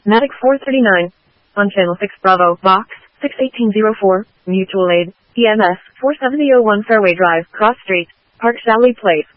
Matic 439. On channel 6 Bravo, box, 61804, mutual aid, EMS, 47001 Fairway Drive, Cross Street, Park Sally Place.